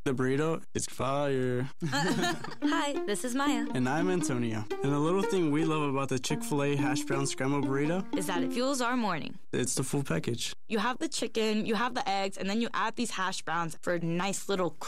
The burrito is fire. Hi, this is Maya. And I'm Antonio. And the little thing we love about the Chick-fil-A hash brown scrambled burrito is that it fuels our morning. It's the full package. You have the chicken, you have the eggs, and then you add these hash browns for a nice little